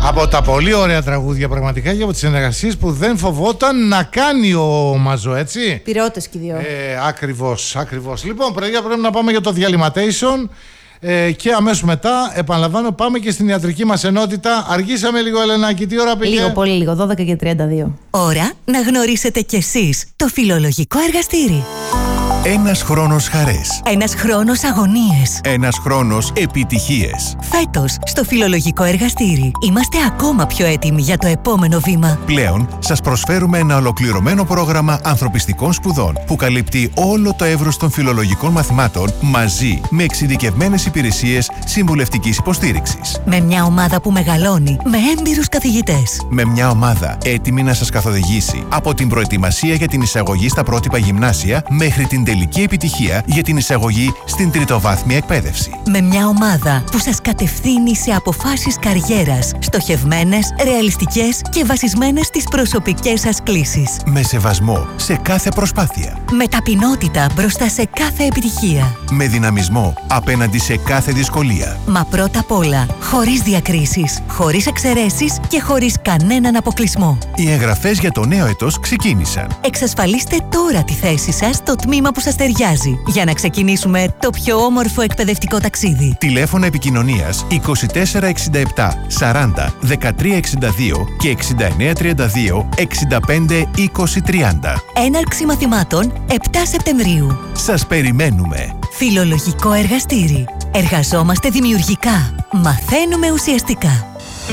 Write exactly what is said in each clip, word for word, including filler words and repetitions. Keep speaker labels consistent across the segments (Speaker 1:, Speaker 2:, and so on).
Speaker 1: Από τα πολύ ωραία τραγούδια πραγματικά και από τις συνεργασίες που δεν φοβόταν να κάνει ο Μαζό, έτσι.
Speaker 2: Πυρώτες και οι δύο.
Speaker 1: Ε, ακριβώς, ακριβώς. Λοιπόν, παιδιά, πρέπει να πάμε για το διαλυματέισον. Ε, και αμέσως μετά, επαναλαμβάνω, πάμε και στην ιατρική μας ενότητα. Αργήσαμε λίγο, Ελενάκη, τι ώρα πήγε?
Speaker 2: Λίγο, πολύ λίγο, δώδεκα και τριάντα δύο.
Speaker 3: Ώρα να γνωρίσετε κι εσείς το φιλολογικό εργαστήρι.
Speaker 4: Ένας χρόνος χαρές.
Speaker 3: Ένας χρόνος αγωνίες.
Speaker 4: Ένας χρόνος επιτυχίες.
Speaker 3: Φέτος, στο φιλολογικό εργαστήρι, είμαστε ακόμα πιο έτοιμοι για το επόμενο βήμα.
Speaker 4: Πλέον, σας προσφέρουμε ένα ολοκληρωμένο πρόγραμμα ανθρωπιστικών σπουδών που καλύπτει όλο το εύρος των φιλολογικών μαθημάτων μαζί με εξειδικευμένες υπηρεσίες συμβουλευτικής υποστήριξης.
Speaker 3: Με μια ομάδα που μεγαλώνει, με έμπειρους καθηγητές.
Speaker 4: Με μια ομάδα έτοιμη να σας καθοδηγήσει από την προετοιμασία για την εισαγωγή στα πρότυπα γυμνάσια μέχρι την τελική επιτυχία για την εισαγωγή στην τριτοβάθμια εκπαίδευση.
Speaker 3: Με μια ομάδα που σας κατευθύνει σε αποφάσεις καριέρας, στοχευμένες, ρεαλιστικές και βασισμένες στις προσωπικές σας κλίσεις.
Speaker 4: Με σεβασμό σε κάθε προσπάθεια.
Speaker 3: Με ταπεινότητα μπροστά σε κάθε επιτυχία.
Speaker 4: Με δυναμισμό απέναντι σε κάθε δυσκολία.
Speaker 3: Μα πρώτα απ' όλα, χωρίς διακρίσεις, χωρίς εξαιρέσεις και χωρίς κανέναν αποκλεισμό.
Speaker 4: Οι εγγραφές για το νέο έτος ξεκίνησαν.
Speaker 3: Εξασφαλίστε τώρα τη θέση σας στο τμήμα που σας ταιριάζει για να ξεκινήσουμε το πιο όμορφο εκπαιδευτικό ταξίδι.
Speaker 4: Τηλέφωνα επικοινωνίας είκοσι τέσσερα εξήντα επτά σαράντα δεκατρία εξήντα δύο και εξήντα εννέα τριάντα δύο εξήντα πέντε είκοσι τριάντα.
Speaker 3: Έναρξη μαθημάτων επτά Σεπτεμβρίου.
Speaker 4: Σας περιμένουμε.
Speaker 3: Φιλολογικό εργαστήρι. Εργαζόμαστε δημιουργικά. Μαθαίνουμε ουσιαστικά.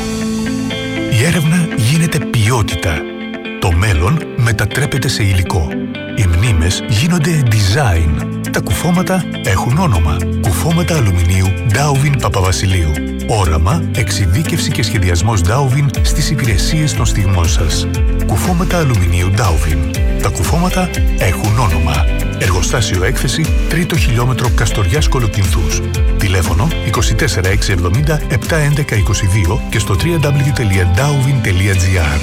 Speaker 5: Η έρευνα γίνεται ποιότητα. Το μέλλον μετατρέπεται σε υλικό. Οι μνήμες γίνονται design. Τα κουφώματα έχουν όνομα. Κουφώματα αλουμινίου Ντάουβιν Παπαβασιλείου. Όραμα, εξειδίκευση και σχεδιασμός Ντάουβιν στις υπηρεσίες των στιγμών σας. Κουφώματα αλουμινίου Ντάουβιν. Τα κουφώματα έχουν όνομα. Εργοστάσιο έκθεση, τρίτο χιλιόμετρο Καστοριάς Κολοκυνθούς. Τηλέφωνο είκοσι τέσσερα εξακόσια εβδομήντα επτακόσια έντεκα είκοσι δύο και στο double-u double-u double-u τελεία ντάουβιν τελεία τζι άρ.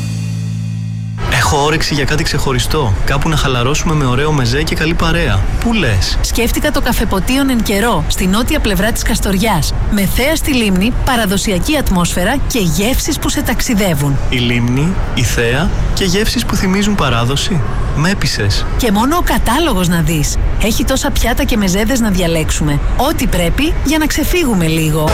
Speaker 6: Έχω όρεξη για κάτι ξεχωριστό. Κάπου να χαλαρώσουμε με ωραίο μεζέ και καλή παρέα. Πού λες?
Speaker 7: Σκέφτηκα το καφεποτίον Εν Καιρό, στη νότια πλευρά της Καστοριάς. Με θέα στη λίμνη, παραδοσιακή ατμόσφαιρα και γεύσεις που σε ταξιδεύουν.
Speaker 6: Η λίμνη, η θέα και γεύσεις που θυμίζουν παράδοση. Με έπεισες.
Speaker 7: Και μόνο ο κατάλογος να δεις. Έχει τόσα πιάτα και μεζέδες να διαλέξουμε. Ό,τι πρέπει για να ξεφύγουμε λίγο.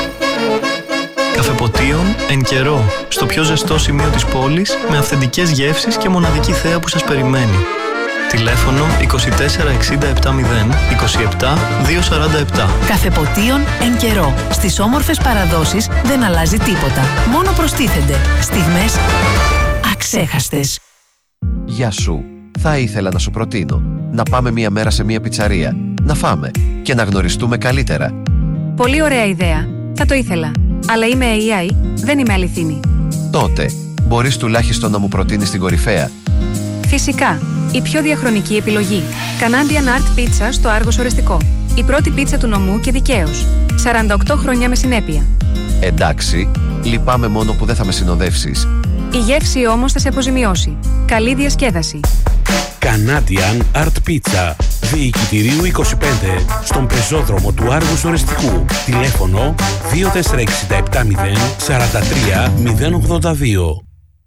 Speaker 6: Καφεποτίον Εν Καιρό, στο πιο ζεστό σημείο της πόλης, με αυθεντικές γεύσεις και μοναδική θέα που σας περιμένει. Τηλέφωνο είκοσι τέσσερα εξήντα επτά μηδέν είκοσι επτά διακόσια σαράντα επτά.
Speaker 7: Καφεποτίον Εν Καιρό. Στις όμορφες παραδόσεις δεν αλλάζει τίποτα. Μόνο προστίθενται στιγμές αξέχαστες.
Speaker 8: Γεια σου. Θα ήθελα να σου προτείνω να πάμε μία μέρα σε μία πιτσαρία, να φάμε και να γνωριστούμε καλύτερα.
Speaker 9: Πολύ ωραία ιδέα. Θα το ήθελα. Αλλά είμαι έι άι, δεν είμαι αληθινή.
Speaker 8: Τότε, μπορείς τουλάχιστον να μου προτείνεις την κορυφαία.
Speaker 9: Φυσικά. Η πιο διαχρονική επιλογή. Canadian Art Pizza στο Άργος Ορεστικό. Η πρώτη πίτσα του νομού και δικαίως. σαράντα οκτώ χρόνια με συνέπεια.
Speaker 8: Εντάξει, λυπάμαι μόνο που δεν θα με συνοδεύσεις.
Speaker 9: Η γεύση όμως θα σε αποζημιώσει. Καλή διασκέδαση.
Speaker 10: Canadian Art Pizza. Διοικητηρίου είκοσι πέντε, στον πεζόδρομο του Άργους Ορεστικού. Τηλέφωνο δύο τέσσερα εξήντα επτά μηδέν σαράντα τρία μηδέν ογδόντα δύο.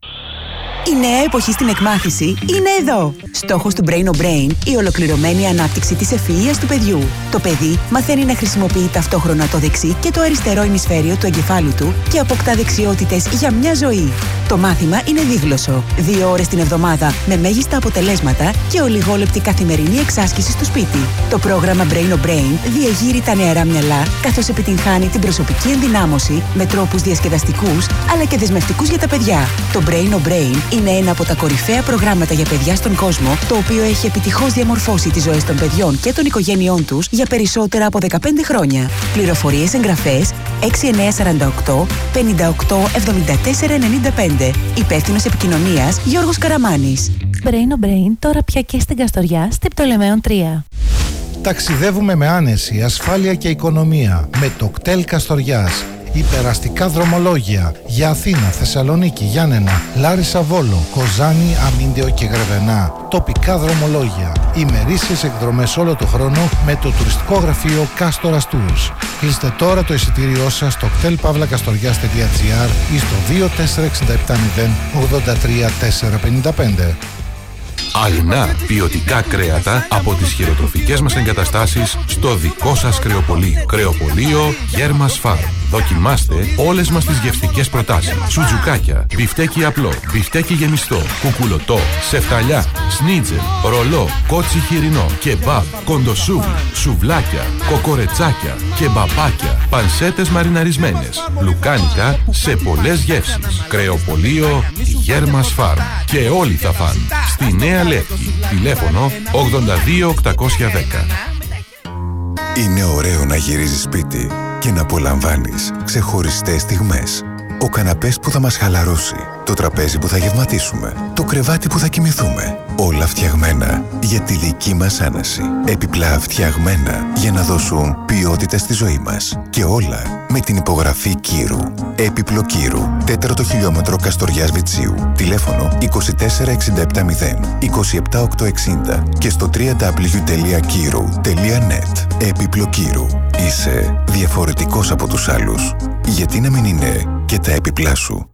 Speaker 3: Η νέα εποχή στην εκμάθηση είναι εδώ. Στόχος του Brain on Brain, η ολοκληρωμένη ανάπτυξη της ευφυΐας του παιδιού. Το παιδί μαθαίνει να χρησιμοποιεί ταυτόχρονα το δεξί και το αριστερό ημισφαίριο του εγκεφάλου του και αποκτά δεξιότητες για μια ζωή. Το μάθημα είναι δίγλωσσο. Δύο ώρες την εβδομάδα με μέγιστα αποτελέσματα και ολιγόλεπτη καθημερινή εξάσκηση στο σπίτι. Το πρόγραμμα Brain on Brain διεγείρει τα νεαρά μυαλά, καθώς επιτυγχάνει την προσωπική ενδυνάμωση με τρόπους διασκεδαστικούς αλλά και δεσμευτικούς για τα παιδιά. Το Brain on Brain είναι ένα από τα κορυφαία προγράμματα για παιδιά στον κόσμο, το οποίο έχει επιτυχώς διαμορφώσει τις ζωές των παιδιών και των οικογένειών τους για περισσότερα από δεκαπέντε χρόνια. Πληροφορίες, εγγραφές έξι εννιά τέσσερα οκτώ πέντε οκτώ εβδομήντα τέσσερα ενενήντα πέντε. Υπεύθυνος επικοινωνίας Γιώργος Καραμάνης.
Speaker 2: Brain on Brain τώρα πια και στην Καστοριά, στην Πτολεμαίων τρία.
Speaker 1: Ταξιδεύουμε με άνεση, ασφάλεια και οικονομία με το κτέλ Καστοριάς. υπεραστικά δρομολόγια για Αθήνα, Θεσσαλονίκη, Γιάννενα, Λάρισα, Βόλο, Κοζάνη, Αμίντεο και Γρεβενά. Τοπικά δρομολόγια, ημερήσιες εκδρομές όλο το χρόνο με το τουριστικό γραφείο Κάστορας Tours. Κλείστε τώρα το εισιτήριό σας στο κτέλ παύλα καστοριάς τελεία τζι άρ ή στο δύο τέσσερα έξι επτά μηδέν ογδόντα τρία τετρακόσια πενήντα πέντε.
Speaker 11: Αλινά ποιοτικά κρέατα από τις χειροτροφικές μας εγκαταστάσεις στο δικό σας κρεοπωλείο. Κρεοπωλείο Γέρμας Φαρμ. Δοκιμάστε όλες μας τις γευστικές προτάσεις. Σουτζουκάκια, μπιφτέκι απλό, μπιφτέκι γεμιστό, κουκουλωτό, σεφταλιά, σνίτζελ, ρολό, κότσι χοιρινό, κεμπάμπ, κοντοσούβλ, σουβλάκια, κοκορετσάκια, κεμπαπάκια, πανσέτες μαριναρισμένες, λουκάνικα σε πολλές γεύσεις. Κρεοπωλείο Γέρμας Φαρμ. Και όλοι θα φαν. Στη Νέα Λεύκη. Τηλέφωνο ογδόντα δύο οκτακόσια δέκα.
Speaker 12: Είναι ωραίο να γυρίζεις σπίτι και να απολαμβάνεις ξεχωριστές στιγμές. Ο καναπές που θα μας χαλαρώσει, το τραπέζι που θα γευματίσουμε, το κρεβάτι που θα κοιμηθούμε. Όλα φτιαγμένα για τη δική μας άναση. Επιπλά φτιαγμένα για να δώσουν ποιότητα στη ζωή μας. Και όλα με την υπογραφή Κύρου. Έπιπλο Κύρου. Τέταρτο χιλιόμετρο Καστοριάς Βιτσίου. Τηλέφωνο είκοσι τέσσερα εξήντα επτά μηδέν είκοσι επτά οκτακόσια εξήντα και στο double-u double-u double-u τελεία κύρου τελεία net. Έπιπλο Κύρου. Είσαι διαφορετικός από τους άλλους. Γιατί να μην είναι και τα έπιπλά σου.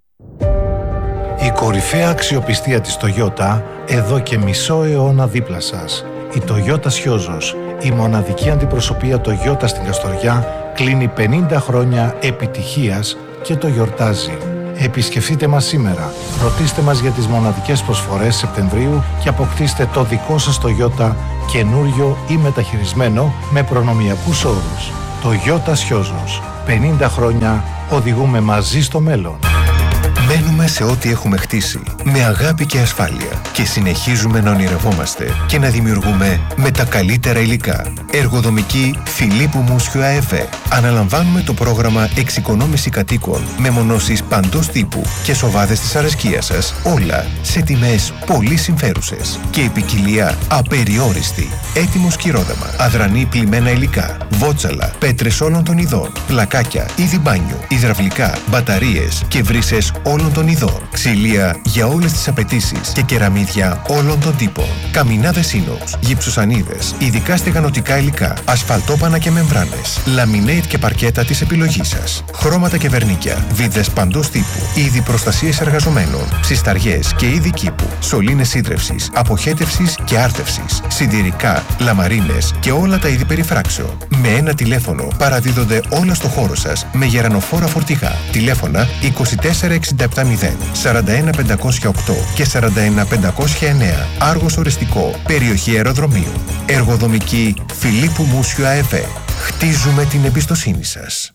Speaker 1: Η κορυφαία αξιοπιστία της Toyota εδώ και μισό αιώνα δίπλα σας. Η Toyota Σιόζος, η μοναδική αντιπροσωπεία Toyota στην Καστοριά, κλείνει πενήντα χρόνια επιτυχίας και το γιορτάζει. Επισκεφτείτε μας σήμερα, ρωτήστε μας για τις μοναδικές προσφορές Σεπτεμβρίου και αποκτήστε το δικό σας Toyota καινούριο ή μεταχειρισμένο με προνομιακούς όρους. Toyota Σιόζος, πενήντα χρόνια οδηγούμε μαζί στο μέλλον.
Speaker 13: Μένουμε σε ό,τι έχουμε χτίσει, με αγάπη και ασφάλεια και συνεχίζουμε να ονειρευόμαστε και να δημιουργούμε με τα καλύτερα υλικά. Εργοδομική Φιλίππου Μούσιου ΑΕΒ. Αναλαμβάνουμε το πρόγραμμα εξοικονόμηση κατοίκων με μονώσεις παντός τύπου και σοβάδες της αρεσκίας σας, όλα σε τιμές πολύ συμφέρουσες και η ποικιλία απεριόριστη. Έτοιμο σκυρόδαμα, αδρανή πλημμένα υλικά, βότσαλα, πέτρες όλων των ειδών, πλακάκια, είδη μπάνιου, υδραυλικά, μπαταρίες και βρύσες όλων των ειδών, ξυλία για όλες τις απαιτήσεις και κεραμίδια όλων των τύπων, καμινάδες ίνοξ, γυψοσανίδες, ειδικά στεγανοτικά υλικά, ασφαλτόπανα και μεμβράνες, λαμινέιτ και παρκέτα της επιλογής σας, χρώματα και βερνίκια, βίδες παντός τύπου, είδη προστασίες εργαζομένων, ψισταριές και είδη κήπου, σωλήνες σύντρευσης, αποχέτευσης και άρτευσης, συντηρικά, λαμαρίνες και όλα τα είδη περιφράξεων. Με ένα τηλέφωνο παραδίδονται όλα στο χώρο σας με γερανοφόρα φορτηγά. Τηλέφωνα είκοσι τέσσερα εξήντα επτά μηδέν σαράντα ένα πεντακόσια οκτώ και σαράντα ένα πεντακόσια εννέα. Άργος Οριστικό, περιοχή αεροδρομίου. Εργοδομική Φιλίππου Μούσιου ΑΕΒ. Χτίζουμε την εμπιστοσύνη σας.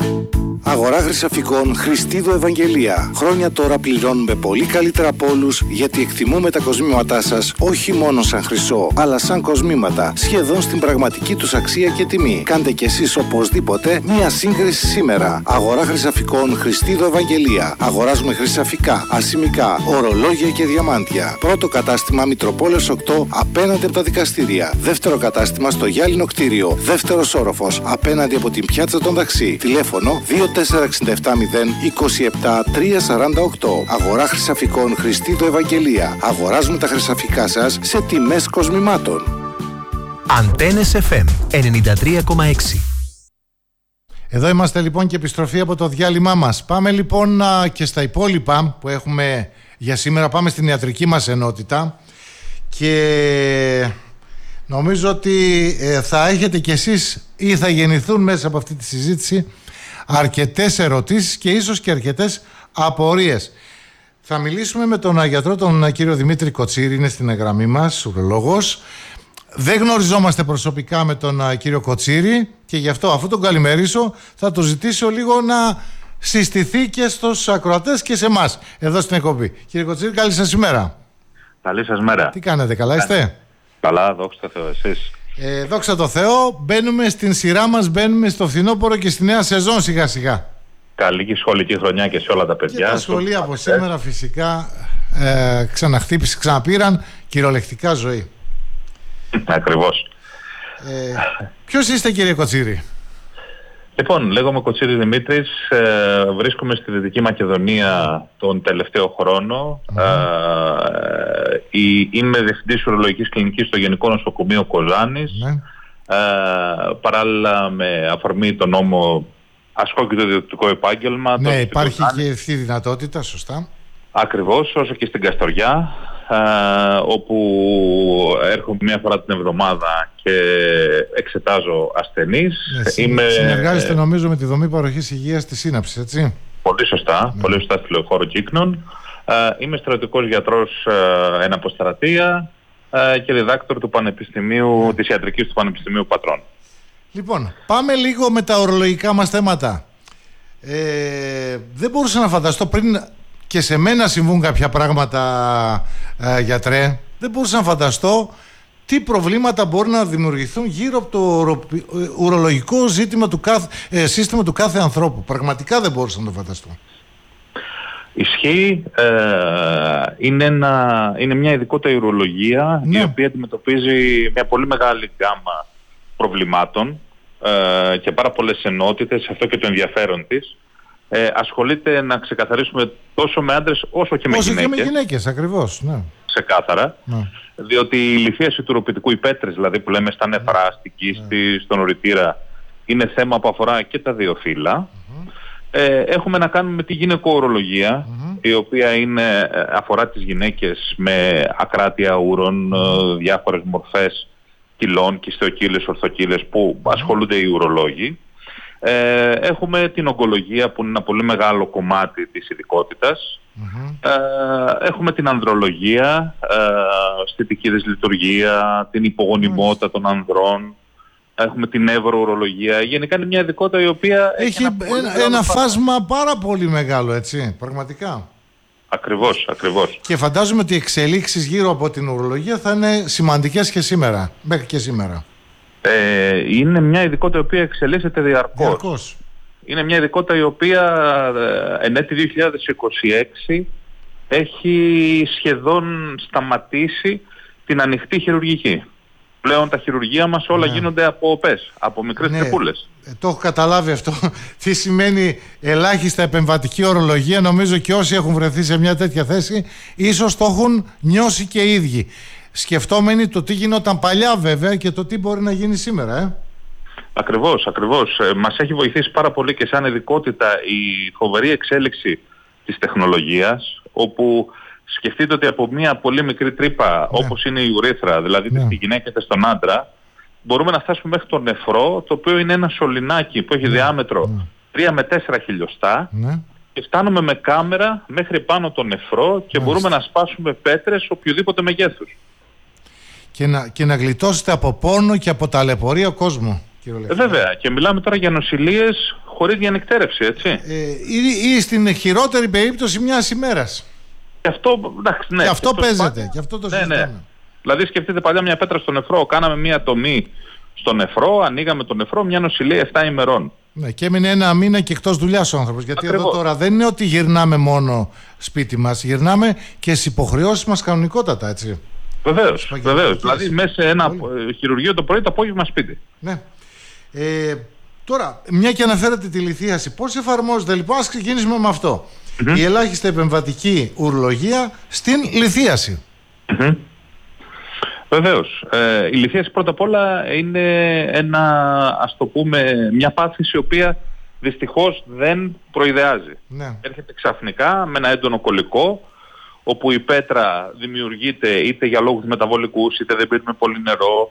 Speaker 14: Αγορά Χρυσαφικών Χριστίδου Ευαγγελία. Χρόνια τώρα πληρώνουμε πολύ καλύτερα από όλους, γιατί εκτιμούμε τα κοσμήματά σας όχι μόνο σαν χρυσό, αλλά σαν κοσμήματα, σχεδόν στην πραγματική τους αξία και τιμή. Κάντε κι εσείς οπωσδήποτε μία σύγκριση σήμερα. Αγορά Χρυσαφικών Χριστίδου Ευαγγελία. Αγοράζουμε χρυσαφικά, ασημικά, ορολόγια και διαμάντια. Πρώτο κατάστημα Μητροπόλεως οκτώ απέναντι από τα δικαστήρια. Δεύτερο κατάστημα στο Γυάλινο κτίριο. Δεύτερος όροφος απέναντι από την πιάτσα των Δαξί. Τηλέφωνο δύο τέσσερα έξι επτά μηδέν είκοσι επτά τρία σαράντα οκτώ. Αγορά Χρυσαφικών Χριστίδου Ευαγγελία. Αγοράζουμε τα χρυσαφικά σας σε τιμές κοσμημάτων.
Speaker 15: Αντένες εφ εμ ενενήντα τρία κόμμα έξι.
Speaker 1: Εδώ είμαστε λοιπόν και επιστροφή από το διάλειμμά μας. Πάμε λοιπόν και στα υπόλοιπα που έχουμε για σήμερα. Πάμε στην ιατρική μας ενότητα και νομίζω ότι θα έχετε κι εσείς ή θα γεννηθούν μέσα από αυτή τη συζήτηση αρκετές ερωτήσεις και ίσως και αρκετές απορίες. Θα μιλήσουμε με τον γιατρό, τον κύριο Δημήτρη Κοτσίρη, είναι στην γραμμή μας, ουρολόγος. Δεν γνωριζόμαστε προσωπικά με τον κύριο Κοτσίρη και γι' αυτό, αφού τον καλημερίσω, θα του ζητήσω λίγο να συστηθεί και στους ακροατές και σε εμάς εδώ στην εκπομπή. Κύριε Κοτσίρη, καλή σας ημέρα.
Speaker 16: Καλή σας μέρα.
Speaker 1: Τι κάνετε, καλά είστε?
Speaker 16: Καλά, δόξα τω Θεώ, εσείς?
Speaker 1: Ε, δόξα τω Θεώ, μπαίνουμε στην σειρά μας, μπαίνουμε στο φθινόπωρο και στη νέα σεζόν σιγά σιγά.
Speaker 16: Καλή και σχολική χρονιά και σε όλα τα παιδιά.
Speaker 1: Και τα σχολεία από σήμερα φυσικά ε, ξαναχτύπησε, ξαναπήραν κυριολεκτικά ζωή.
Speaker 16: Ακριβώς.
Speaker 1: Ε, ποιος είστε, κύριε Κοτσίρη?
Speaker 16: Λοιπόν, λέγομαι Κοτσίρης Δημήτρης, ε, βρίσκομαι στη Δυτική Μακεδονία τον τελευταίο χρόνο. Mm-hmm. Ε, η, είμαι διευθυντής ουρολογικής κλινικής στο Γενικό Νοσοκομείο Κοζάνης. Mm-hmm. Ε, παράλληλα με αφορμή τον νόμο ασκώ και το ιδιωτικό επάγγελμα.
Speaker 1: Ναι, υπάρχει και αυτή η δυνατότητα, σωστά.
Speaker 16: Ακριβώς, όσο και στην Καστοριά, ε, όπου έρχομαι μία φορά την εβδομάδα και εξετάζω ασθενείς.
Speaker 1: Ναι, Είμαι... Συνεργάζεστε νομίζω με τη δομή παροχής υγείας της Σύναψης, έτσι.
Speaker 16: Πολύ σωστά, ναι. πολύ σωστά στη Λεωφόρο Κύκνων. Ε, είμαι στρατιωτικός γιατρός ε, εν αποστρατεία ε, και διδάκτορ του Πανεπιστημίου, ναι. της Ιατρικής του Πανεπιστημίου Πατρών.
Speaker 1: Λοιπόν, πάμε λίγο με τα ορολογικά μας θέματα. Ε, δεν μπορούσα να φανταστώ πριν και σε μένα συμβούν κάποια πράγματα, ε, γιατρέ, δεν μπορούσα να φανταστώ τι προβλήματα μπορεί να δημιουργηθούν γύρω από το ουρολογικό ζήτημα του κάθε, ε, σύστημα του κάθε ανθρώπου. Πραγματικά δεν μπορούσα να το φανταστώ.
Speaker 16: Ισχύει, ε, είναι, ένα, είναι μια ειδικότητα ουρολογία, ναι. η οποία αντιμετωπίζει μια πολύ μεγάλη γκάμα προβλημάτων ε, και πάρα πολλές ενότητες, αυτό και το ενδιαφέρον της. Ε, ασχολείται, να ξεκαθαρίσουμε, τόσο με άντρες όσο και με
Speaker 1: όσο
Speaker 16: γυναίκες.
Speaker 1: Όσο και με γυναίκες, ακριβώς. Ναι.
Speaker 16: Ξεκάθαρα. Ναι. Διότι η λυθίαση του ουροπιτικού, οι πέτρες δηλαδή που λέμε στα νεφρά, ναι. στην κίστη, ναι. στον ουρητήρα, είναι θέμα που αφορά και τα δύο φύλλα. Mm-hmm. Ε, έχουμε να κάνουμε με τη γυναικοουρολογία, mm-hmm. η οποία είναι, αφορά τις γυναίκες με ακράτεια ούρων, mm-hmm. διάφορες μορφές κοιλών, κιστεοκύλες, ορθοκύλες που mm-hmm. ασχολούνται οι ουρολόγοι. Ε, έχουμε την ογκολογία που είναι ένα πολύ μεγάλο κομμάτι της ειδικότητας. Mm-hmm. Ε, έχουμε την ανδρολογία, ε, αισθητική δυσλειτουργία, την υπογονιμότητα mm-hmm. των ανδρών. Έχουμε την ευρωουρολογία. Γενικά είναι μια ειδικότητα η οποία
Speaker 1: έχει, έχει ένα, ένα, ένα φάσμα πάρα πολύ μεγάλο, έτσι, πραγματικά.
Speaker 16: Ακριβώς, ακριβώς.
Speaker 1: Και φαντάζομαι ότι οι εξελίξεις γύρω από την ουρολογία θα είναι σημαντικές και σήμερα, μέχρι και σήμερα.
Speaker 16: Ε, είναι μια ειδικότητα η οποία εξελίσσεται διαρκώς.
Speaker 1: διαρκώς.
Speaker 16: Είναι μια ειδικότητα η οποία ε, εν έτη δύο χιλιάδες είκοσι έξι έχει σχεδόν σταματήσει την ανοιχτή χειρουργική. Πλέον τα χειρουργεία μας όλα ναι. γίνονται από οπές, από μικρές ναι. τρεπούλες.
Speaker 1: Ε, το έχω καταλάβει αυτό. Τι σημαίνει ελάχιστα επεμβατική ορολογία. Νομίζω και όσοι έχουν βρεθεί σε μια τέτοια θέση ίσως το έχουν νιώσει και οι ίδιοι. Σκεφτόμενοι το τι γινόταν παλιά βέβαια και το τι μπορεί να γίνει σήμερα. Ε.
Speaker 16: Ακριβώς, ακριβώς. Ε, μας έχει βοηθήσει πάρα πολύ και σαν ειδικότητα η φοβερή εξέλιξη της τεχνολογίας, όπου σκεφτείτε ότι από μια πολύ μικρή τρύπα, ναι. όπως είναι η ουρήθρα, δηλαδή ναι. στη γυναίκα και στον άντρα, μπορούμε να φτάσουμε μέχρι το νεφρό, το οποίο είναι ένα σωληνάκι που έχει ναι. διάμετρο ναι. τρία με τέσσερα χιλιοστά ναι. και φτάνουμε με κάμερα μέχρι πάνω το νεφρό και Μάλιστα. μπορούμε να σπάσουμε πέτρες οποιοδήποτε μεγέθους.
Speaker 1: Και να, και να γλιτώσετε από πόνο και από ταλαιπωρία κόσμο.
Speaker 16: Ε, βέβαια, και μιλάμε τώρα για νοσηλείες χωρίς διανυκτέρευση, έτσι.
Speaker 1: Ε, ή, ή στην χειρότερη περίπτωση μιας ημέρας.
Speaker 16: Και αυτό, εντάξει, ναι,
Speaker 1: και αυτό
Speaker 16: και
Speaker 1: παίζεται,
Speaker 16: πάντα,
Speaker 1: και αυτό το
Speaker 16: ναι,
Speaker 1: συζητάμε.
Speaker 16: Ναι. Δηλαδή σκεφτείτε παλιά μια πέτρα στο νεφρό, κάναμε μια τομή στο νεφρό, ανοίγαμε το νεφρό, μια νοσηλεία επτά ημερών.
Speaker 1: Ναι, και έμεινε ένα μήνα και εκτός δουλειάς ο άνθρωπος. Γιατί Ακριβώς. εδώ τώρα δεν είναι ότι γυρνάμε μόνο σπίτι μας, γυρνάμε και στις υποχρεώσεις μας κανονικότατα, έτσι.
Speaker 16: Βεβαίως, βεβαίως. Δηλαδή μέσα σε ένα Πολύ. χειρουργείο το πρωί, το απόγευμα σπίτι.
Speaker 1: Ναι. Ε, τώρα, μια και αναφέρατε τη λυθίαση, πώς εφαρμόζεται λοιπόν, ας ξεκινήσουμε με αυτό. Mm-hmm. Η ελάχιστη επεμβατική ουρολογία στην λυθίαση.
Speaker 16: Mm-hmm. Βεβαίως. Ε, η λυθίαση πρώτα απ' όλα είναι ένα, ας το πούμε, μια πάθηση η οποία δυστυχώς δεν προειδεάζει. Ναι. Έρχεται ξαφνικά με ένα έντονο κολικό, όπου η πέτρα δημιουργείται είτε για λόγους μεταβολικούς, είτε δεν πίνουμε πολύ νερό.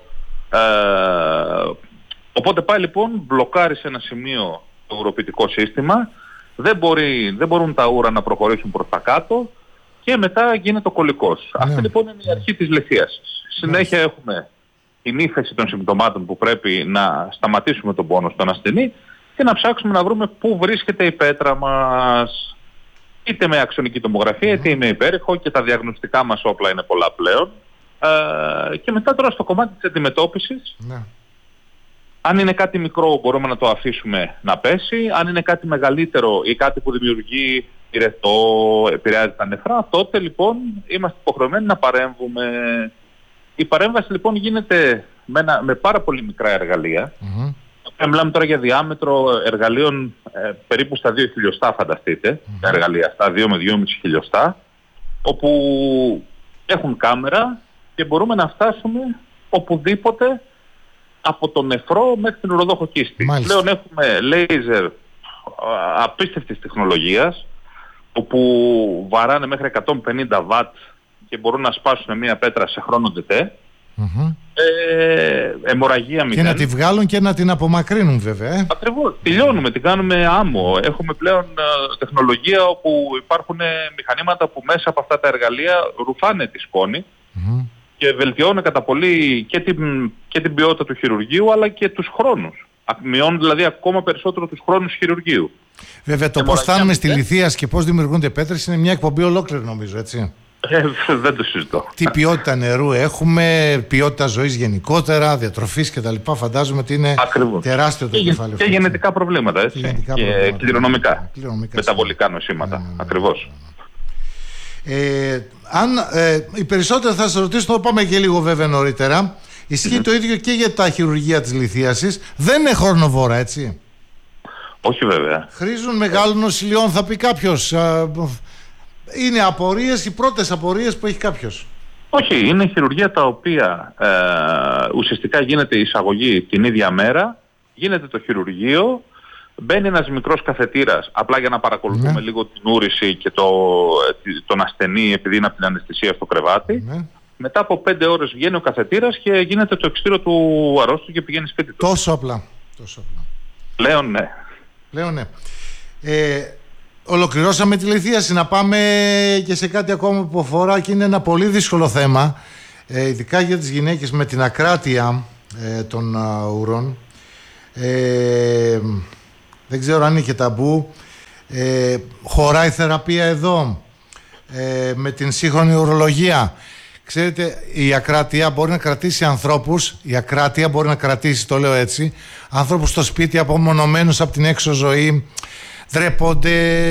Speaker 16: Ε, οπότε πάει λοιπόν, μπλοκάρει σε ένα σημείο το ουροποιητικό σύστημα, δεν, μπορεί, δεν μπορούν τα ούρα να προχωρήσουν προς τα κάτω και μετά γίνεται ο κολικός. Ναι. Αυτή λοιπόν είναι η αρχή της λυθίασης. Συνέχεια ναι. έχουμε την ύφεση των συμπτωμάτων που πρέπει να σταματήσουμε τον πόνο στον ασθενή και να ψάξουμε να βρούμε πού βρίσκεται η πέτρα μας. Είτε με αξονική τομογραφία, είτε με υπέρηχο, και τα διαγνωστικά μας όπλα είναι πολλά πλέον. Ε, και μετά τώρα στο κομμάτι της αντιμετώπισης, ναι. αν είναι κάτι μικρό μπορούμε να το αφήσουμε να πέσει. Αν είναι κάτι μεγαλύτερο ή κάτι που δημιουργεί πυρετό, επηρεάζει τα νεφρά, τότε λοιπόν είμαστε υποχρεωμένοι να παρέμβουμε. Η παρέμβαση λοιπόν γίνεται με, ένα, με πάρα πολύ μικρά εργαλεία. Mm-hmm. Μιλάμε τώρα για διάμετρο εργαλείων ε, περίπου στα δύο χιλιοστά, φανταστείτε, mm. τα εργαλεία αυτά, δύο με δυόμισι χιλιοστά, όπου έχουν κάμερα και μπορούμε να φτάσουμε οπουδήποτε από τον νεφρό μέχρι την ουροδόχο κίστη. Μάλιστα. Πλέον έχουμε λέιζερ απίστευτης τεχνολογίας, όπου βαράνε μέχρι εκατόν πενήντα βατ και μπορούν να σπάσουν μια πέτρα σε χρόνο τετέ. Mm-hmm. Ε, αιμορραγία μηδέν.
Speaker 1: Και να τη βγάλουν και να την απομακρύνουν βέβαια. Ε.
Speaker 16: Ακριβώς. Τελειώνουμε, την κάνουμε άμμο. Έχουμε πλέον ε, τεχνολογία όπου υπάρχουν ε, μηχανήματα που μέσα από αυτά τα εργαλεία ρουφάνε τη σκόνη mm-hmm. και βελτιώνουν κατά πολύ και την, και την ποιότητα του χειρουργείου αλλά και τους χρόνους. Μειώνουν δηλαδή ακόμα περισσότερο τους χρόνους χειρουργείου.
Speaker 1: Βέβαια το πώς φτάνουμε στη Λιθίας και πώς δημιουργούνται πέτρες είναι μια εκπομπή ολόκληρη νομίζω, έτσι.
Speaker 16: Ε, δεν το συζητώ.
Speaker 1: Τι ποιότητα νερού έχουμε, ποιότητα ζωής γενικότερα, διατροφής κτλ. Φαντάζομαι ότι είναι
Speaker 16: Ακριβώς.
Speaker 1: τεράστιο το
Speaker 16: και,
Speaker 1: κεφάλαιο.
Speaker 16: Και αυτό, γενετικά προβλήματα, έτσι. Και, γενετικά και προβλήματα, κληρονομικά.
Speaker 1: κληρονομικά
Speaker 16: μεταβολικά νοσήματα. Ναι, ναι, ναι. Ακριβώς.
Speaker 1: Ε, αν ε, οι περισσότεροι θα σας ρωτήσω, το πάμε και λίγο βέβαια νωρίτερα. Ισχύει mm-hmm. το ίδιο και για τα χειρουργεία της λιθίασης. Δεν είναι χρονοβόρα, έτσι.
Speaker 16: Όχι βέβαια.
Speaker 1: Χρήζουν μεγάλων νοσηλειών, θα πει κάποιος. Είναι απορίες, οι πρώτες απορίες που έχει κάποιος.
Speaker 16: Όχι, είναι χειρουργία τα οποία ε, ουσιαστικά γίνεται η εισαγωγή την ίδια μέρα, γίνεται το χειρουργείο, μπαίνει ένας μικρός καθετήρας, απλά για να παρακολουθούμε ναι. λίγο την ούρηση και το, τον ασθενή επειδή είναι από την αναισθησία στο κρεβάτι. Ναι. Μετά από πέντε ώρες βγαίνει ο καθετήρας και γίνεται το εξτήριο του αρρώστου και πηγαίνει σπίτι του.
Speaker 1: Τόσο απλά. Τόσο απλά.
Speaker 16: Πλέον ναι.
Speaker 1: Πλέον ναι. Ε, Ολοκληρώσαμε τη λιθίαση. Να πάμε και σε κάτι ακόμα που αφορά και είναι ένα πολύ δύσκολο θέμα, ε, ειδικά για τις γυναίκες με την ακράτεια ε, των α, ουρών. Ε, δεν ξέρω αν είχε ταμπού. Ε, χωράει θεραπεία εδώ ε, με την σύγχρονη ουρολογία. Ξέρετε, η ακράτεια μπορεί να κρατήσει ανθρώπους, η ακράτεια μπορεί να κρατήσει, το λέω έτσι, ανθρώπους στο σπίτι απομονωμένους από την έξω ζωή, ντρέπονται,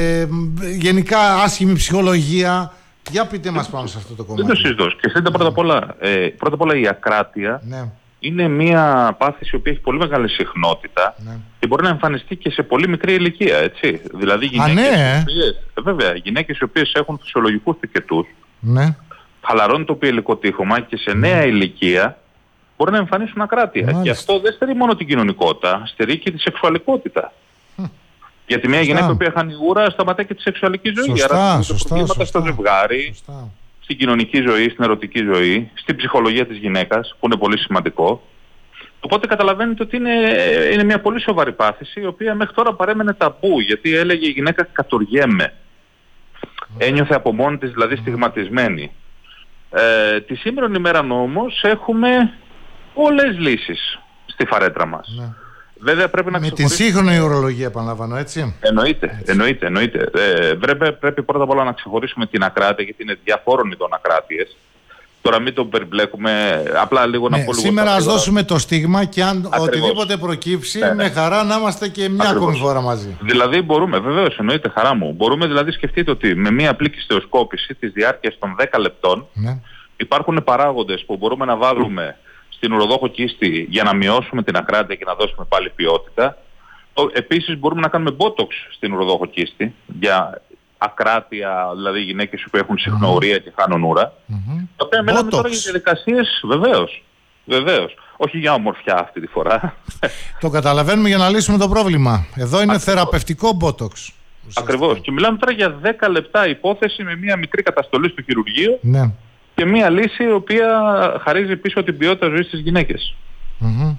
Speaker 1: γενικά άσχημη ψυχολογία. Για πείτε μας πάνω σε αυτό το κομμάτι.
Speaker 16: Δεν το συζητώ. Σκεφτείτε πρώτα απ' όλα, ε, πρώτα απ' όλα η ακράτεια
Speaker 1: ναι.
Speaker 16: είναι μια πάθηση που έχει πολύ μεγάλη συχνότητα ναι. και μπορεί να εμφανιστεί και σε πολύ μικρή ηλικία, έτσι. Δηλαδή γυναίκες,
Speaker 1: Α, ναι.
Speaker 16: οι οποίες, βέβαια, γυναίκες οι οποίες έχουν φυσιολογικούς πικετούς, ναι. χαλαρώνει το πιελικό τείχομα και σε νέα ναι. ηλικία μπορεί να εμφανίσουν ακράτεια. Μάλιστα. Και αυτό δεν στερεί μόνο την κοινωνικότητα, στερεί και τη σεξουαλικότητα. Γιατί μια γυναίκα που χάνει ούρα σταματάει και τη σεξουαλική ζωή.
Speaker 1: Σωστά,
Speaker 16: άρα
Speaker 1: σωστά,
Speaker 16: προβλήματα
Speaker 1: σωστά,
Speaker 16: στο ζευγάρι,
Speaker 1: σωστά.
Speaker 16: στην κοινωνική ζωή, στην ερωτική ζωή, στην ψυχολογία της γυναίκας, που είναι πολύ σημαντικό. Οπότε καταλαβαίνετε ότι είναι, είναι μια πολύ σοβαρή πάθηση, η οποία μέχρι τώρα παρέμενε ταμπού, γιατί έλεγε η γυναίκα κατοργέμαι. Mm. Ένιωθε από μόνη της, δηλαδή στιγματισμένη. Ε, τη σήμερον ημέρα όμως έχουμε πολλές λύσεις στη φαρέτρα μας. Mm. Βέβαια, πρέπει να
Speaker 1: με την σύγχρονη ουρολογία, επαναλαμβάνω, έτσι.
Speaker 16: Εννοείται,
Speaker 1: έτσι.
Speaker 16: εννοείται, εννοείται. Ε, πρέπει, πρέπει πρώτα απ' όλα να ξεχωρίσουμε την ακράτεια, γιατί είναι διαφόρων ειδών ακράτειες. Τώρα μην τον περιπλέκουμε, απλά λίγο
Speaker 1: ναι,
Speaker 16: να πω λίγο.
Speaker 1: Σήμερα ας δώσουμε το στίγμα και αν Ακριβώς. οτιδήποτε προκύψει, ναι, ναι. με χαρά να είμαστε και μια Ακριβώς. ακόμη φορά μαζί.
Speaker 16: Δηλαδή μπορούμε, βεβαίως, εννοείται, χαρά μου. Μπορούμε δηλαδή, σκεφτείτε ότι με μια απλή κυστεοσκόπηση της διάρκειας των δέκα λεπτών
Speaker 1: ναι.
Speaker 16: υπάρχουν παράγοντες που μπορούμε να βάλουμε στην ουροδόχο κίστη για να μειώσουμε την ακράτεια και να δώσουμε πάλι ποιότητα. Επίσης μπορούμε να κάνουμε botox στην ουροδόχο κίστη για ακράτεια, δηλαδή γυναίκες που έχουν συχνοουρία mm-hmm. και χάνουν ούρα. Mm-hmm. Τα οποία μιλάμε τώρα για διαδικασίες, βεβαίως, βεβαίως. Όχι για ομορφιά αυτή τη φορά.
Speaker 1: Το καταλαβαίνουμε για να λύσουμε το πρόβλημα. Εδώ είναι Ακριβώς. θεραπευτικό botox.
Speaker 16: Ακριβώς. Και μιλάμε τώρα για δέκα λεπτά υπόθεση με μια μικρή καταστολή στο χειρουργείο.
Speaker 1: Ναι.
Speaker 16: Και μία λύση η οποία χαρίζει πίσω την ποιότητα ζωής στις γυναίκες.
Speaker 1: Mm-hmm.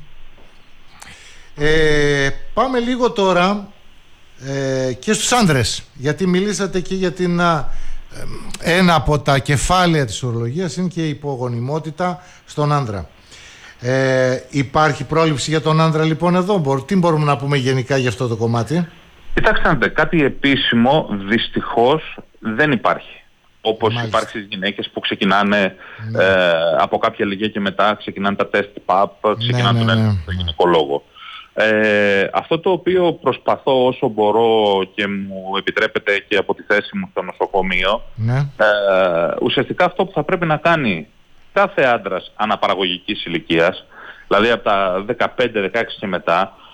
Speaker 1: Ε, πάμε λίγο τώρα ε, και στους άντρες, γιατί μιλήσατε και για την ε, ένα από τα κεφάλαια της ουρολογίας είναι και η υπογονιμότητα στον άντρα. Ε, υπάρχει πρόληψη για τον άντρα λοιπόν εδώ? Τι μπορούμε να πούμε γενικά για αυτό το κομμάτι?
Speaker 16: Κοιτάξτε, κάτι επίσημο δυστυχώς δεν υπάρχει. Όπως
Speaker 1: Μάλιστα.
Speaker 16: υπάρχει στις γυναίκες που ξεκινάνε ναι. ε, από κάποια ηλικία και μετά ξεκινάνε τα τεστ παπ, ξεκινάνε ναι, ναι, ναι. τον γυναικολόγο. Ε, αυτό το οποίο προσπαθώ όσο μπορώ και μου επιτρέπεται και από τη θέση μου στο νοσοκομείο,
Speaker 1: ναι.
Speaker 16: ε, ουσιαστικά αυτό που θα πρέπει να κάνει κάθε άντρας αναπαραγωγικής ηλικίας, δηλαδή από τα δεκαπέντε δεκαέξι και μετά,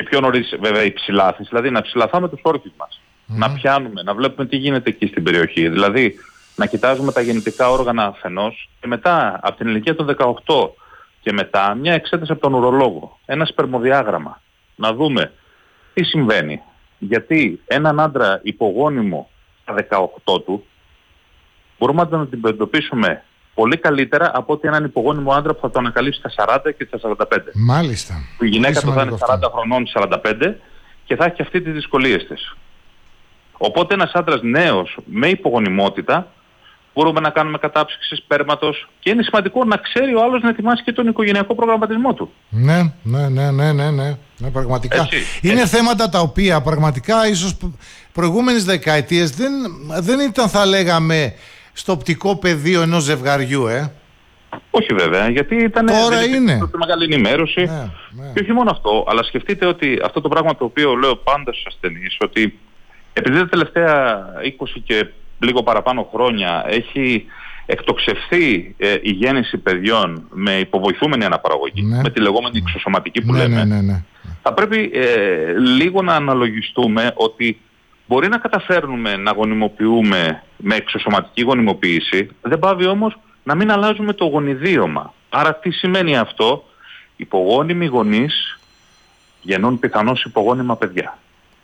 Speaker 16: και πιο νωρίς βέβαια η ψηλάθηση, δηλαδή να ψηλαθάμε τους όρκους μας. Mm. Να πιάνουμε, να βλέπουμε τι γίνεται εκεί στην περιοχή. Δηλαδή να κοιτάζουμε τα γεννητικά όργανα αφενός και μετά από την ηλικία των δεκαοκτώ και μετά μια εξέταση από τον ουρολόγο, ένα σπερμοδιάγραμμα, να δούμε τι συμβαίνει. Γιατί έναν άντρα υπογόνιμο στα δεκαοκτώ του μπορούμε να τον αντιμετωπίσουμε πολύ καλύτερα από ότι έναν υπογόνιμο άντρα που θα το ανακαλύψει στα σαράντα και στα σαράντα πέντε.
Speaker 1: Μάλιστα.
Speaker 16: Η γυναίκα του θα είναι σαράντα χρονών, σαράντα πέντε και θα έχει αυτή τις δυσκολίες της. Οπότε ένας άντρας νέος με υπογονιμότητα μπορούμε να κάνουμε κατάψυξη σπέρματος και είναι σημαντικό να ξέρει ο άλλος να ετοιμάσει και τον οικογενειακό προγραμματισμό του.
Speaker 1: Ναι, ναι, ναι, ναι, ναι, ναι, ναι πραγματικά.
Speaker 16: Έτσι,
Speaker 1: είναι
Speaker 16: έτσι.
Speaker 1: θέματα τα οποία πραγματικά ίσως προηγούμενες δεκαετίες δεν, δεν ήταν, θα λέγαμε, στο οπτικό πεδίο ενός ζευγαριού, ε.
Speaker 16: Όχι βέβαια, γιατί ήταν
Speaker 1: Τώρα είναι
Speaker 16: μεγάλη ενημέρωση.
Speaker 1: Ναι, ναι.
Speaker 16: Και όχι μόνο αυτό, αλλά σκεφτείτε ότι αυτό το πράγμα το οποίο λέω πάντα στους ασθενείς, ότι επειδή τα τελευταία είκοσι και λίγο παραπάνω χρόνια έχει εκτοξευθεί ε, η γέννηση παιδιών με υποβοηθούμενη αναπαραγωγή, ναι. με τη λεγόμενη εξωσωματική που
Speaker 1: ναι,
Speaker 16: λέμε,
Speaker 1: ναι, ναι, ναι.
Speaker 16: θα πρέπει ε, λίγο να αναλογιστούμε ότι μπορεί να καταφέρνουμε να γονιμοποιούμε με εξωσωματική γονιμοποίηση, δεν πάβει όμως να μην αλλάζουμε το γονιδίωμα. Άρα τι σημαίνει αυτό? Υπογόνιμοι γονείς γεννούν πιθανώς υπογόνιμα παιδιά.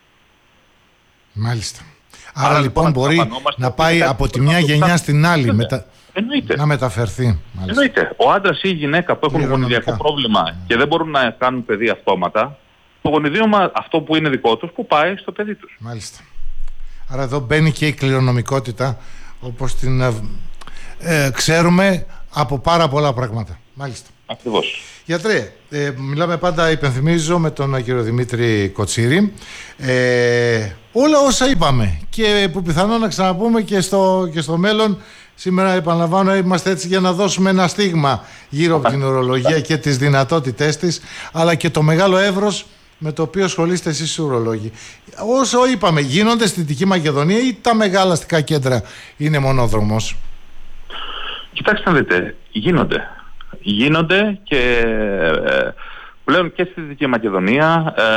Speaker 1: Μάλιστα. Άρα, Άρα λοιπόν μπορεί να πάει από τη μια γενιά στην άλλη, μετα... να μεταφερθεί. Μάλιστα.
Speaker 16: Εννοείται. Ο άντρας ή η γυναίκα που έχουν γονιδιακό πρόβλημα και δεν μπορούν να κάνουν παιδί αυτόματα, το γονιδίωμα αυτό που είναι δικό τους, που πάει στο παιδί τους.
Speaker 1: Μάλιστα. Άρα εδώ μπαίνει και η κληρονομικότητα, όπως την ε, ξέρουμε από πάρα πολλά πράγματα. Μάλιστα.
Speaker 16: Ακριβώς.
Speaker 1: Γιατρέ, ε, μιλάμε πάντα, υπενθυμίζω, με τον κύριο Δημήτρη Κοτσίρη. Ε, όλα όσα είπαμε και που πιθανόν να ξαναπούμε και στο, και στο μέλλον. Σήμερα, επαναλαμβάνω, είμαστε έτσι για να δώσουμε ένα στίγμα γύρω από την ουρολογία και τις δυνατότητές της, αλλά και το μεγάλο εύρος με το οποίο ασχολείστε εσείς οι ουρολόγοι. Όσο είπαμε, γίνονται στη Δυτική Μακεδονία ή τα μεγάλα αστικά κέντρα είναι μονόδρομος?
Speaker 16: Κοιτάξτε να δείτε, γίνονται. Γίνονται και ε, πλέον και στη Δυτική Μακεδονία. Ε,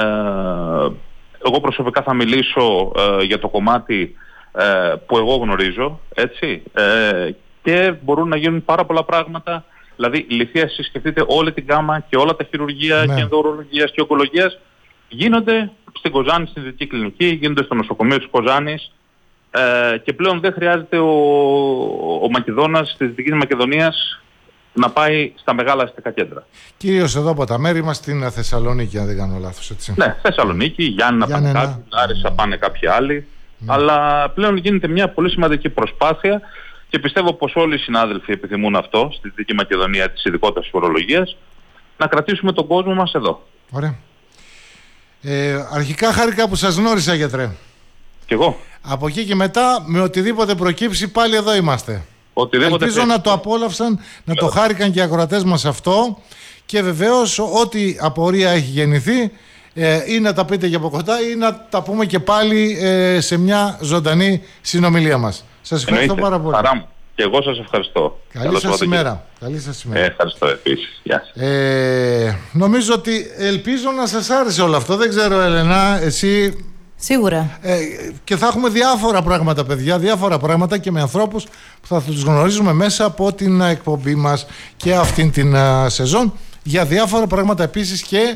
Speaker 16: εγώ προσωπικά θα μιλήσω ε, για το κομμάτι ε, που εγώ γνωρίζω, έτσι, ε, και μπορούν να γίνουν πάρα πολλά πράγματα. Δηλαδή, λυθία, σκεφτείτε όλη την γάμα και όλα τα χειρουργεία, ναι, και ενδοουρολογίας και ογκολογίας γίνονται στην Κοζάνη, στην Δυτική Κλινική, γίνονται στο νοσοκομείο της Κοζάνης, ε, και πλέον δεν χρειάζεται ο, ο Μακεδόνας της Δυτικής Μακεδονίας να πάει στα μεγάλα αστικά κέντρα.
Speaker 1: Κυρίως εδώ από τα μέρη μας, στην Θεσσαλονίκη, αν δεν κάνω λάθος, έτσι.
Speaker 16: Ναι, Θεσσαλονίκη, Γιάννενα πάνε κάποιοι, Λάρισα πάνε κάποιοι άλλοι. Ναι. Αλλά πλέον γίνεται μια πολύ σημαντική προσπάθεια και πιστεύω πως όλοι οι συνάδελφοι επιθυμούν αυτό στη Δυτική Μακεδονία της ειδικότητας της ουρολογίας, να κρατήσουμε τον κόσμο μας εδώ.
Speaker 1: Ωραία. Ε, αρχικά χάρηκα που σας γνώρισα, γιατρέ.
Speaker 16: Κι εγώ.
Speaker 1: Από εκεί και μετά, με οτιδήποτε προκύψει, πάλι εδώ είμαστε.
Speaker 16: Οτιδήποτε
Speaker 1: Ελπίζω να το απόλαυσαν, να το χάρηκαν και οι ακροατές μας αυτό, και βεβαίως ό,τι απορία έχει γεννηθεί, ε, ή να τα πείτε και από κοντά ή να τα πούμε και πάλι ε, σε μια ζωντανή συνομιλία μας. Σας ευχαριστώ
Speaker 16: Εννοείται.
Speaker 1: πάρα πολύ.
Speaker 16: Χαρά μου. Και εγώ σας ευχαριστώ.
Speaker 1: Καλή σας ημέρα. Καλή σας ημέρα.
Speaker 16: Ε, ευχαριστώ επίσης. Γεια σας.
Speaker 1: Ε, νομίζω ότι ελπίζω να σας άρεσε όλο αυτό. Δεν ξέρω, Ελένα, εσύ...
Speaker 2: Σίγουρα.
Speaker 1: Ε, και θα έχουμε διάφορα πράγματα, παιδιά, διάφορα πράγματα και με ανθρώπους που θα τους γνωρίζουμε μέσα από την εκπομπή μας και αυτήν την uh, σεζόν, για διάφορα πράγματα επίσης και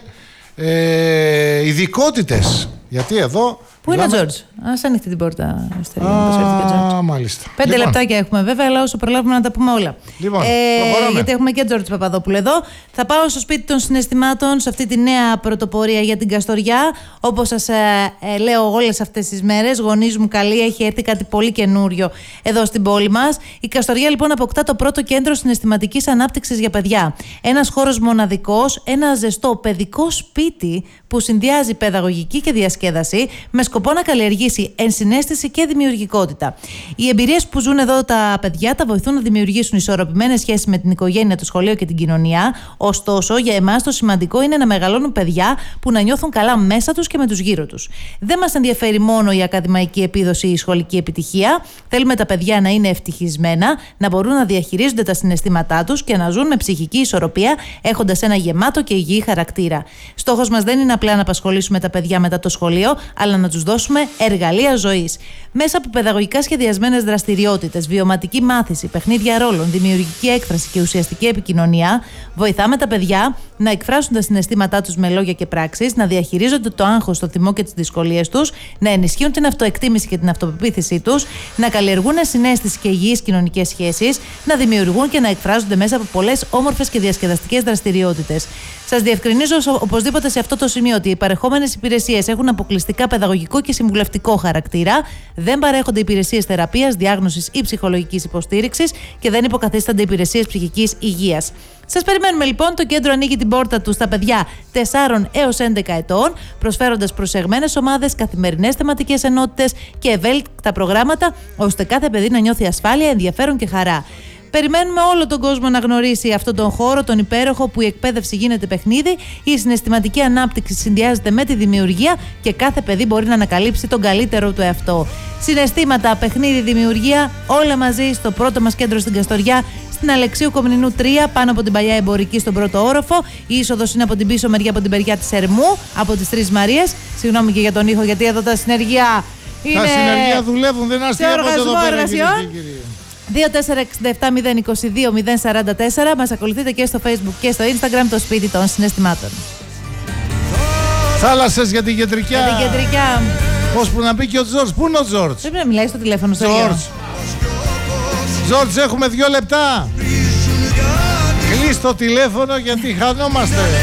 Speaker 1: ε, ειδικότητες. Γιατί εδώ...
Speaker 2: Πού είναι ο Τζόρτζ? Ας ανοιχτεί την πόρτα.
Speaker 1: Α, μάλιστα.
Speaker 2: Πέντε
Speaker 1: λοιπόν.
Speaker 2: λεπτάκια έχουμε βέβαια, αλλά όσο προλάβουμε να τα πούμε όλα.
Speaker 1: Λοιπόν,
Speaker 2: ε, γιατί έχουμε και Τζόρτζ Παπαδόπουλο εδώ. Θα πάω στο σπίτι των συναισθημάτων, σε αυτή τη νέα πρωτοπορία για την Καστοριά. Όπως σας ε, ε, λέω όλες αυτές τις μέρες, γονείς μου καλή, έχει έρθει κάτι πολύ καινούριο εδώ στην πόλη μας. Η Καστοριά λοιπόν αποκτά το πρώτο κέντρο συναισθηματικής ανάπτυξης για παιδιά. Ένας χώρος μοναδικός, ένα ζεστό παιδικό σπίτι που συνδυάζει παιδαγωγική και διασκέδαση με σκοπό να καλλιεργήσει ενσυναίσθηση και δημιουργικότητα. Οι εμπειρίες που ζουν εδώ τα παιδιά τα βοηθούν να δημιουργήσουν ισορροπημένες σχέσεις με την οικογένεια, το σχολείο και την κοινωνία. Ωστόσο, για εμάς το σημαντικό είναι να μεγαλώνουν παιδιά που να νιώθουν καλά μέσα τους και με τους γύρω τους. Δεν μας ενδιαφέρει μόνο η ακαδημαϊκή επίδοση ή η σχολική επιτυχία. Θέλουμε τα παιδιά να είναι ευτυχισμένα, να μπορούν να διαχειρίζονται τα συναισθήματά τους και να ζουν με ψυχική ισορροπία, έχοντας ένα γεμάτο και υγιή χαρακτήρα. Στόχος μας δεν είναι απλά να απασχολήσουμε τα παιδιά μετά το σχολείο, αλλά να τους δώσουμε εργαλεία ζωής. Μέσα από παιδαγωγικά σχεδιασμένες δραστηριότητες, βιωματική μάθηση, παιχνίδια ρόλων, δημιουργική έκφραση και ουσιαστική επικοινωνία, βοηθάμε τα παιδιά να εκφράσουν τα συναισθήματά τους με λόγια και πράξεις, να διαχειρίζονται το άγχος, το θυμό και τις δυσκολίες τους, να ενισχύουν την αυτοεκτίμηση και την αυτοπεποίθησή τους, να καλλιεργούν συναίσθηση και υγιείς κοινωνικές σχέσεις, να δημιουργούν και να εκφράζονται μέσα από πολλές όμορφες και διασκεδαστικές δραστηριότητες. Σας διευκρινίζω οπωσδήποτε σε αυτό το σημείο ότι οι παρεχόμενες υπηρεσίες έχουν αποκλειστικά παιδαγωγικό και συμβουλευτικό χαρακτήρα, δεν παρέχονται υπηρεσίες θεραπείας, διάγνωσης ή ψυχολογικής υποστήριξης και δεν υποκαθίστανται υπηρεσίες ψυχικής υγείας. Σας περιμένουμε λοιπόν. Το κέντρο ανοίγει την πόρτα του στα παιδιά τεσσάρων έως έντεκα ετών, προσφέροντας προσεγμένες ομάδες, καθημερινές θεματικές ενότητες και ευέλικτα προγράμματα, ώστε κάθε παιδί να νιώθει ασφάλεια, ενδιαφέρον και χαρά. Περιμένουμε όλο τον κόσμο να γνωρίσει αυτόν τον χώρο, τον υπέροχο, που η εκπαίδευση γίνεται παιχνίδι, η συναισθηματική ανάπτυξη συνδυάζεται με τη δημιουργία και κάθε παιδί μπορεί να ανακαλύψει τον καλύτερο του εαυτό. Συναισθήματα, παιχνίδι, δημιουργία, όλα μαζί στο πρώτο μας κέντρο στην Καστοριά, στην Αλεξίου Κομνηνού τρία, πάνω από την παλιά εμπορική στον πρώτο όροφο. Η είσοδος είναι από την πίσω μεριά, από την μεριά της Ερμού, από τις Τρεις Μαρίες. Συγγνώμη και για τον ήχο, γιατί εδώ τα συνεργεία είναι.
Speaker 1: Τα συνεργεία δουλεύουν, δεν αστείευονται εδώ πέρα, κυρίες και κύριοι.
Speaker 2: δύο τέσσερα έξι επτά μηδέν είκοσι δύο μηδέν σαράντα τέσσερα. Μας ακολουθείτε και στο Facebook και στο Instagram, το σπίτι των συναισθημάτων.
Speaker 1: Θάλασσες για την κεντρικιά.
Speaker 2: Για την κεντρικιά.
Speaker 1: Πώς που να πει και ο Τζορτζ. Πού είναι ο Τζορτζ?
Speaker 2: Πρέπει να μιλάει στο τηλέφωνο στο
Speaker 1: Τζορτζ. Τζορτζ, έχουμε δύο λεπτά. Κλείς το τηλέφωνο γιατί χανόμαστε.